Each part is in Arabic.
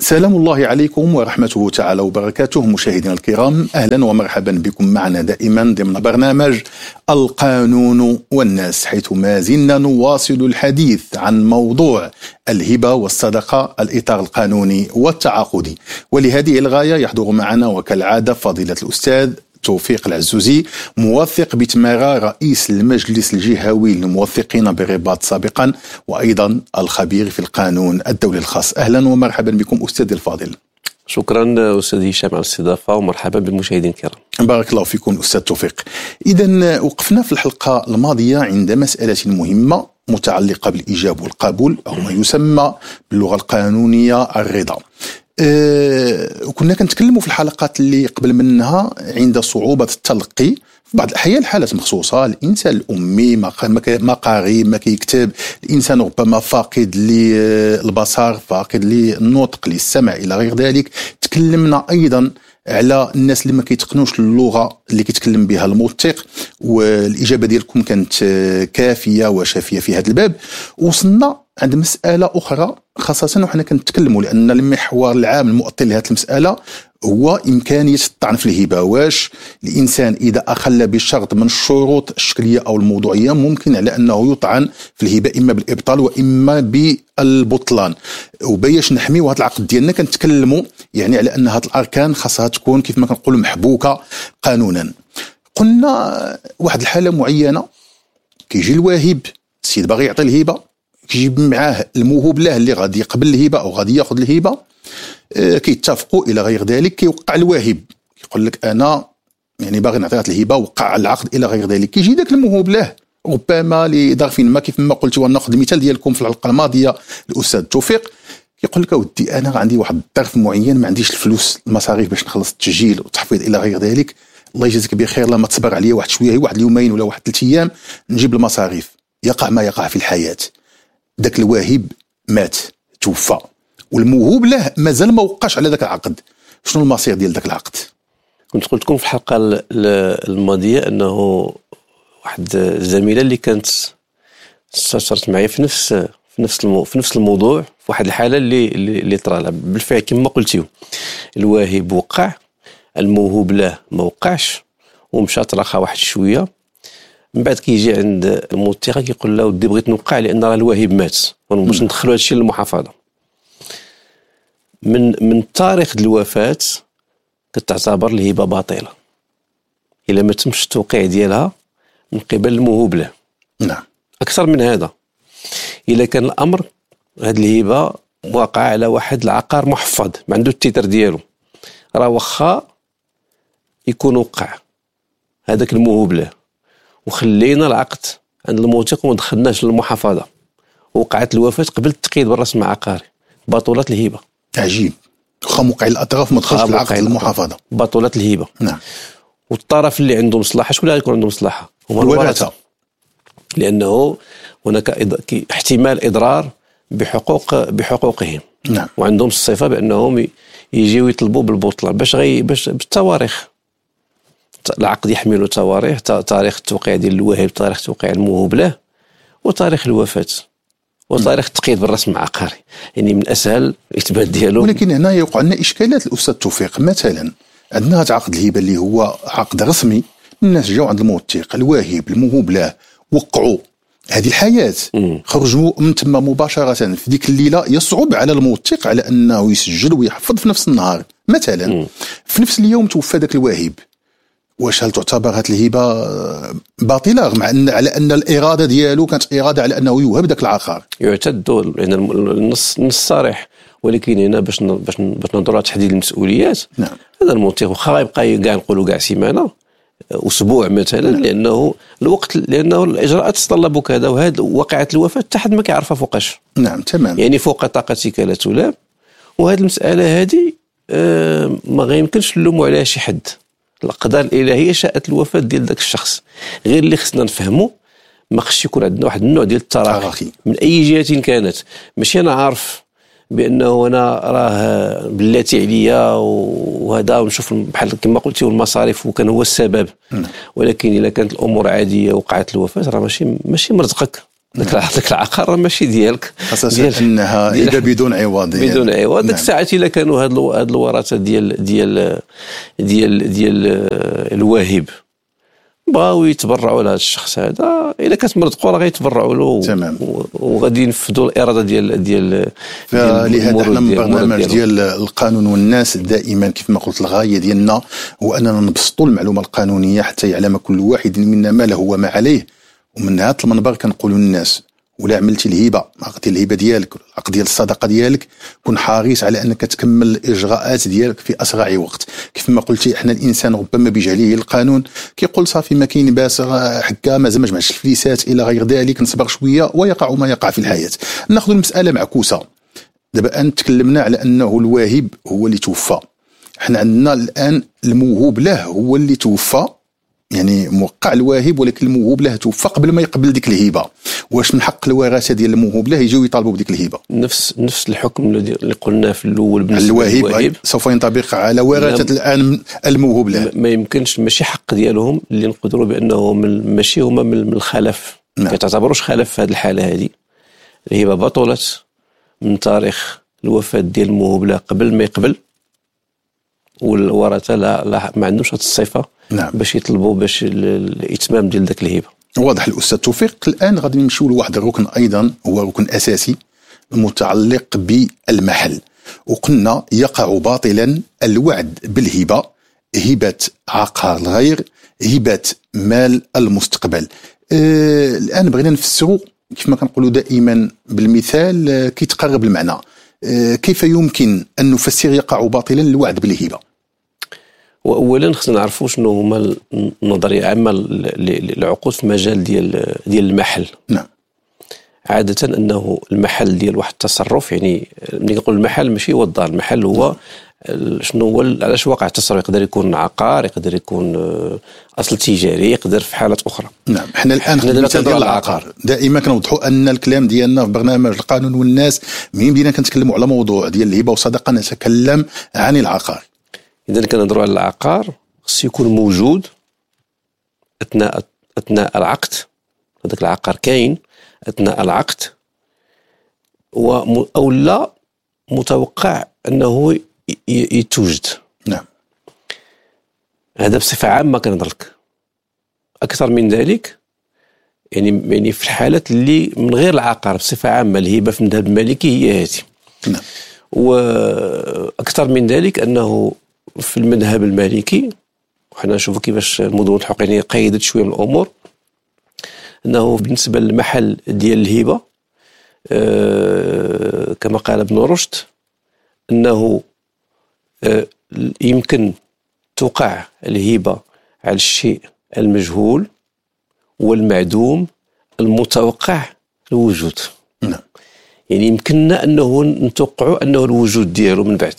سلام الله عليكم ورحمته تعالى وبركاته. مشاهدينا الكرام، أهلا ومرحبا بكم معنا دائما ضمن برنامج القانون والناس، حيث ما زلنا نواصل الحديث عن موضوع الهبة والصدقة، الإطار القانوني والتعاقدي. ولهذه الغاية يحضر معنا وكالعادة فضيلة الأستاذ توفيق العزوزي، موثق بتمارا، رئيس المجلس الجهوي للموثقين بالرباط سابقا، وأيضا الخبير في القانون الدولي الخاص. أهلا ومرحبا بكم أستاذ الفاضل. شكرا أستاذ هشام على الاستضافة، ومرحبا بالمشاهدين الكرام. بارك الله فيكم أستاذ توفيق. إذا وقفنا في الحلقة الماضية عند مسألة مهمة متعلقة بالإيجاب والقبول، أو ما يسمى باللغة القانونية الرضا. وكنا كنتكلموا في الحلقات اللي قبل منها عند صعوبة التلقي في بعض الأحيان، الحالات مخصوصة، الإنسان الأمي ما قاري ما كيكتب، الإنسان ربما فاقد للبصر، فاقد للنطق، للسمع إلى غير ذلك. تكلمنا أيضا على الناس اللي ما كيتقنوش اللغة اللي كيتكلم بها الموثق، والإجابة ديالكم كانت كافية وشافية في هذا الباب. وصلنا عند مسألة أخرى، خاصة وحنا كنتكلموا لأن المحور العام المؤطر لهذه المسألة هو إمكانية الطعن في الهبة. واش الإنسان إذا أخل بشرط من الشروط الشكلية أو الموضوعية ممكن على أنه يطعن في الهبة إما بالإبطال وإما بالبطلان؟ وباش نحميو هذا العقد ديالنا كنتكلموا يعني على أن هذه الأركان خاصها تكون كيف ما كنقولوا محبوكة قانونا. قلنا واحد الحالة معينة، كيجي الواهب، السيد باغي يعطي الهبة، كيجيب معاه الموهوب له اللي غادي يقبل الهبة أو غادي ياخذ الهبة، كيتفقوا إلى غير ذلك. كيوقع الواهب يقول لك أنا يعني باغي نعطي هذه الهبة، وقع العقد إلى غير ذلك. كيجي ذاك الموهوب له ربما لظرف ما، كيف ما قلت، وناخذ المثال ديالكم في الحلقة الماضية الأستاذ توفيق، كيقول لك أودي أنا عندي واحد الظرف معين، ما عنديش الفلوس المصاريف باش نخلص التسجيل والتحفيظ إلى غير ذلك. الله يجازيك بخير، لما تصبر عليا واحد شوية، واحد اليومين ولا واحد 3 أيام نجيب المصاريف. يقع ما يقع في الحياة، ذاك الواهب مات، توفى، والموهوب له مازال ما وقعش على ذاك العقد. شنو المصير ديال ذاك العقد؟ كنت قلت لكم في الحلقة الماضية أنه واحد الزميلة اللي كانت استشرت معي في نفس الموضوع، في واحد الحالة اللي طرا لها بالفعل كما قلتيو. الواهب وقع، الموهوب له ما وقعش، ومشى تراخى واحد شوية. من بعد كيجي عند الموثقة كيقول له ودي بغيت نوقع لأن راه الواهب مات، باش ندخلوا هذا الشيء للمحافظة. من تاريخ الوفاة كتعتبر الهبة باطلة إلا ما تمش التوقيع ديالها من قبل الموهوب له. نعم. أكثر من هذا، إلا كان الأمر هذه الهبة واقع على واحد العقار محفظ ما عنده التيتر ديالو، راه واخا يكون وقع هذاك الموهوب له وخلينا العقد عند الموثق وما دخلناش للمحافظة، وقعت الوفاة قبل التقييد بالرسم العقاري، بطولة الهبة. عجيب، واخا موقع الأطراف ما دخلش العقد للمحافظة، بطولة الهبة. نعم. والطرف اللي عنده مصلحة، شكون اللي يكون عنده مصلحة؟ هما الورثة، لأنه هناك احتمال إضرار بحقوقهم. نعم. وعندهم الصفة بأنهم يجيو يطلبوا بالبطلان باش بالتواريخ. العقد يحمل تواريخ، تاريخ التوقيع ديال الواهب، تاريخ توقيع الموهوب له، وتاريخ الوفاة، وتاريخ التقييد بالرسم العقاري، يعني من أسهل الإثبات ديالو. ولكن هنا يوقع لنا إشكالات الأستاذ توفيق. مثلا عندنا هذا عقد الهبة اللي هو عقد رسمي، الناس جاو عند الموثق، الواهب، الموهوب له، وقعوا هذه الحياة، خرجوا من تما مباشرة. في ديك الليلة يصعب على الموثق على أنه يسجل ويحفظ في نفس النهار. مثلا في نفس اليوم توفى ذاك الواهب، واش هل تعتبر هذه الهبة باطلة مع أن على أن الإرادة ديالو كانت إرادة على أنه يوهب ذاك العقار؟ يعتد يعني النص صريح، ولكن هنا باش ننظروا تحديد المسؤوليات. نعم. هذا الموثق واخا يبقى كاع نقولوا كاع سيمانة، أسبوع مثلا، لأنه الوقت، لأنه الإجراءات تتطلب كذا، وهذا وقعت الوفاة تحد ما كيعرفها فوقاش. نعم تمام. يعني فوق طاقتك لا تلام. وهذه المسألة هذه ما غيمكنش نلوموا عليها شي حد، الأقدار الإلهية شاءت الوفاة ديال ذاك الشخص. غير اللي خصنا نفهمه ما خصش يكون عندنا واحد النوع ديال التراخي من أي جهة كانت. ماشي أنا عارف بأنه أنا راه بلاتي عليا وهذا ونشوف بحال كما قلتي المصاريف وكان هو السبب. ولكن إذا كانت الأمور عادية وقعت الوفاة راه ماشي مرزقك. ذاك العقار ماشي ديالك، خاصة انها هبه بدون عوض بدون عوض. ديك الساعات الا كانوا هاد الورثه ديال الواهب بغاو يتبرعوا لهذا الشخص هذا، الا كانت مرتقوا راه غيتبرعوا له وغادي ينفذوا الاراده ديال فلهذا حنا من برنامج ديال القانون والناس دائما كيف ما قلت الغايه ديالنا هو اننا نبسطوا المعلومه القانونيه حتى يعلم كل واحد منا ما له وما عليه. ومن هذا المنبر كنقولوا للناس ولا عملتي الهبه، عقدتي الهبه ديالك، العقد ديال الصدقه ديالك، كن حريص على انك تكمل الاجراءات ديالك في اسرع وقت. كيف ما قلتي احنا الانسان ربما بجهله القانون كيقول صافي ما كاين باس، حكا ما جمعش الفليسات الى غير ذلك، نصبر شويه ويقع ما يقع في الحياه. ناخذ المساله معكوسه. دابا ان تكلمنا على انه الواهب هو اللي توفى، احنا عندنا الان الموهوب له هو اللي توفى، يعني موقع الواهب ولكن الموهوب له توفى قبل ما يقبل ديك الهبه. واش من حق الورثه ديال الموهوب له يجيو يطالبوا بديك الهبه؟ نفس الحكم اللي قلنا في الاول بالنسبه للواهب سوف ينطبق على ورثه الان الموهوب له. ما يمكنش، ماشي حق ديالهم اللي نقدروا بانه ماشي هما من الخلف، ما كيعتبروش خلف في هذه الحاله. هذه الهبه بطلت من تاريخ الوفاه ديال الموهوب له قبل ما يقبل، والورثه لا ما عندهمش هذه الصفه باش يطلبوا باش الاتمام ديال ذاك الهبه. واضح الاستاذ توفيق. الان غادي نمشيو لواحد الركن ايضا هو ركن اساسي متعلق بالمحل. وقلنا يقع باطلا الوعد بالهبه، هبه عقار الغير، هبه مال المستقبل. الان بغينا نفسروا كيف ما كنقولوا دائما بالمثال كيتقرب المعنى. كيف يمكن ان نفسر يقع باطلا الوعد بالهبه؟ واولا خصنا نعرفوا شنو هما النظريه العامه للعقود في مجال ديال المحل. نعم. عاده انه المحل ديال واحد التصرف، يعني ملي كنقول المحل ماشي هو الدار، المحل هو شنو هو علاش واقع التصرف. يقدر يكون عقار، يقدر يكون اصل تجاري، يقدر في حالات اخرى. نعم. احنا الان ديال العقار دائما كنوضحوا ان الكلام ديالنا في برنامج القانون والناس من بدينا كنتكلموا على موضوع ديال الهبه وصدقه نتكلم عن العقار. إذا كنهضروا على العقار خص يكون موجود أثناء العقد. هذاك العقار كاين أثناء العقد أو لا متوقع أنه يتوجد. نعم. هذا بصفة عامة كنهضر لك. أكثر من ذلك يعني في الحالات اللي من غير العقار بصفة عامة الهبة في المذهب المالكي هي هذه. نعم. وأكثر من ذلك أنه في المذهب المالكي، وحنا نشوفوا كيفاش المدونة الحقوقية قيدت شويه من الامور، انه بالنسبه للمحل ديال الهبه كما قال ابن رشد انه يمكن توقع الهبه على الشيء المجهول والمعدوم المتوقع الوجود. نعم. يعني يمكننا انه نتوقعوا انه الوجود ديالو من بعد.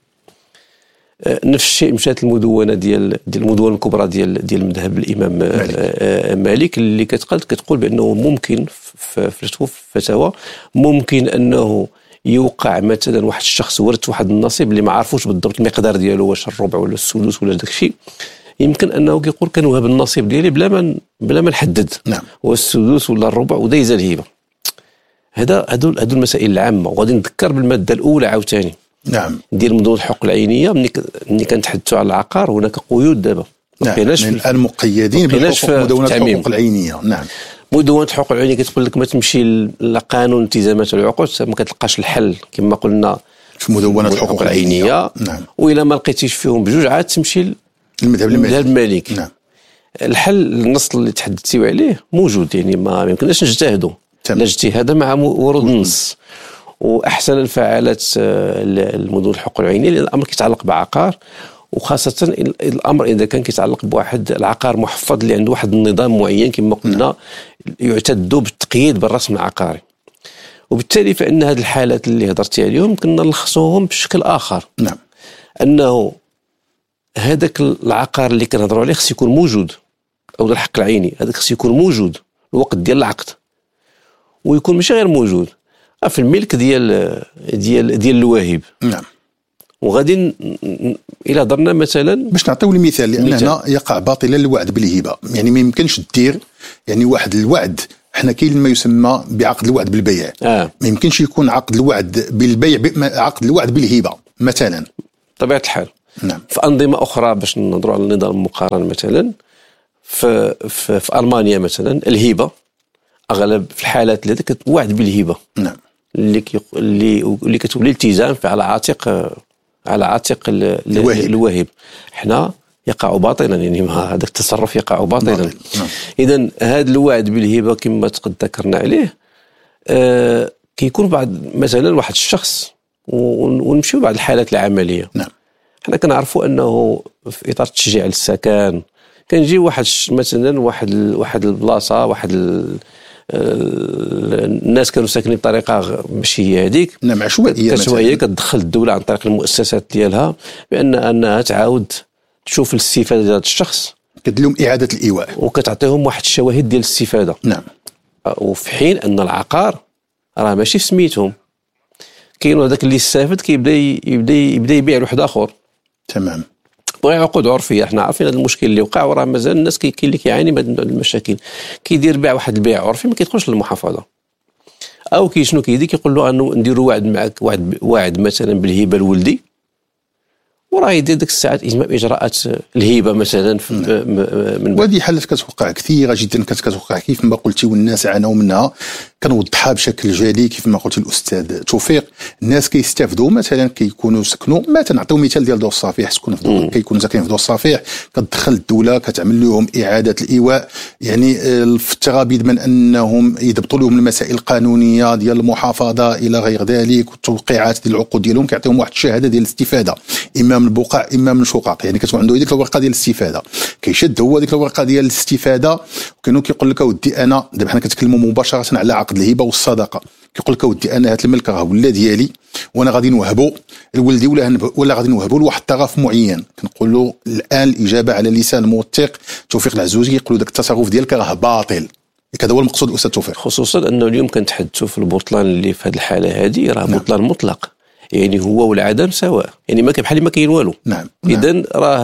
نفس الشيء مشات المدونه ديال المدونه الكبرى ديال المذهب الامام مالك اللي كتقول بانه ممكن في فتاوى ممكن انه يوقع مثلا واحد الشخص ورث واحد النصيب اللي ما عرفوش بالضبط المقدار ديالو، واش الربع ولا السدس ولا داك الشيء، يمكن انه كيقول كنوهب النصيب ديالي بلا ما نحدد. نعم. والسدس ولا الربع ودايز الهبه. هادو المسائل العامه. وغادي نذكر بالماده الاولى عاوتاني. نعم. ديال مدونة الحقوق العينيه. ملي كنتحدثوا على العقار هناك قيود دابا. نعم. الان مقيدين بحقوق مدونة الحقوق العينيه. نعم. مدونة الحقوق العينيه كتقول لك ما تمشي لقانون التزامات العقود ما كتلقاش الحل كما قلنا في مدونة الحقوق العينيه. نعم. والا ما لقيتيش فيهم بجوج عاد تمشي للمذهب المالكي. نعم. الحل النص اللي تحدثتي عليه موجود، يعني ما يمكنناش نجتهدوا لا اجتهاد مع ورود النص. واحسن الفعالات المدن الحقوق العينيه لان الامر كيتعلق بعقار، وخاصه الامر اذا كان كيتعلق بواحد العقار محفظ اللي عنده واحد النظام معين كما قلنا يعتد بالتقييد بالرسم العقاري. وبالتالي فان هذه الحالات اللي هضرتي عليهم كنا نلخصوهم بشكل اخر. نعم. انه هذاك العقار اللي كنهضروا عليه خص يكون موجود، او الحق العيني هذاك خص يكون موجود الوقت ديال العقد، ويكون ماشي غير موجود في الملك ديال الواهب. نعم. وغادي الى هضرنا مثلا باش نعطيو المثال، لان هنا يقع باطلا الوعد بالهبه. يعني ما يمكنش دير يعني واحد الوعد حنا كاين ما يسمى بعقد الوعد بالبيع. ما يمكنش يكون عقد الوعد بالبيع عقد الوعد بالهبه مثلا طبيعه الحال. نعم. في انظمه اخرى باش نهضروا على النظام المقارن مثلا في المانيا مثلا الهبه اغلب في الحالات اللي كتوعد بالهبه. نعم. اللي كتولي التزام على عاتق الواهب. حنا يقع باطلا، يعني هذاك التصرف يقع باطلا. نعم. اذا هذا الوعد بالهبه كما تذكرنا عليه كيكون بعد مثلا واحد الشخص ونمشيو بعض الحالات العمليه. نعم. حنا كنعرفوا انه في اطار التشجيع للسكن كنجي مثلا واحد البلاصه الناس كانوا ساكنين بطريقه ماشي هي هذيك. نعم. عشوائيه كتدخل الدوله عن طريق المؤسسات ديالها انها تعاود تشوف الاستفاده ديال الشخص، كدير لهم اعاده الايواء وكتعطيهم واحد الشواهد ديال الاستفاده. نعم. وفي حين ان العقار راه ماشي في سميتهم، كاين هذاك اللي استافد يبدا يبيع لواحد اخر. تمام. بغى عقود عرفيه. حنا عارفين هذا المشكل اللي وقع، وراه مازال الناس كاين اللي كيعاني من المشاكل. كيدير بيع واحد البيع عرفي ما كيدخلش للمحافظه، او شنو كيدير كيقول له انه نديروا وعد معك، واعد مثلا بالهبه لولدي، وراه يدير ديك الساعات اجراءات الهبه مثلا من وهذه حالات كتوقع كثيره جدا، كتوقع كيف ما قلتي والناس عانوا منها. كنوضحها بشكل جلي كيف ما قلت الاستاذ توفيق. الناس كيستافدوا مثلا كيكونوا سكنوا مثلا، نعطيو مثال ديال دور الصفيح، كيكونوا ساكنين في دور الصفيح، كتدخل الدوله كتعمل لهم اعاده الايواء، يعني في الترابيد من انهم يضبطوا لهم المسائل القانونيه ديال المحافظه الى غير ذلك، والتوقيعات ديال العقود ديالهم كيعطيهم واحد الشهاده ديال الاستفاده، اما من البقع اما من الشقق، يعني كتكون عنده ديك الورقه ديال الاستفاده، كيشد هو ديك الورقه ديال الاستفاده، وكانوا كيقول لك اودي انا دابا حنا كنتكلموا مباشره على عقد الهبه والصدقه، كيقول لك اودي انا هاد الملك راه ولا ديالي، وانا غادي نوهبو لولدي ولا غادي نوهبو لواحد الطرف معين. كنقول له الان الاجابه على لسان الموثق توفيق العزوزي، كيقول داك التصرف ديالك راه باطل. هذا هو المقصود الاستاذ توفيق، خصوصا انه اليوم كنتحدثوا في البطلان اللي في هذه الحاله هذه راه بطلان مطلق، يعني هو والعدم سواء، يعني ما كاين بحال ما كاين والو. نعم. اذا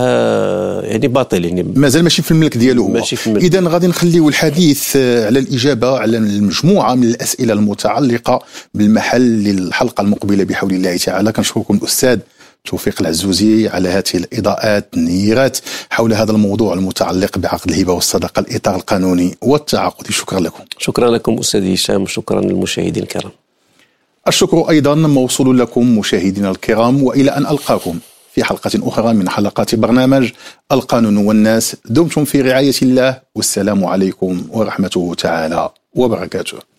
راه يعني باطل، يعني مازال ماشي في الملك ديالو هو. اذا غادي نخليو الحديث على الاجابه على المجموعه من الاسئله المتعلقه بالمحل للحلقه المقبله بحول الله تعالى. كنشكركم الاستاذ توفيق العزوزي على هذه الاضاءات النيرات حول هذا الموضوع المتعلق بعقد الهبه والصدقه، الاطار القانوني والتعاقدي. شكرا لكم. شكرا لكم استاذ هشام، وشكرا للمشاهدين الكرام. الشكر أيضا موصول لكم مشاهدينا الكرام، وإلى أن ألقاكم في حلقة أخرى من حلقات برنامج القانون والناس. دمتم في رعاية الله، والسلام عليكم ورحمته تعالى وبركاته.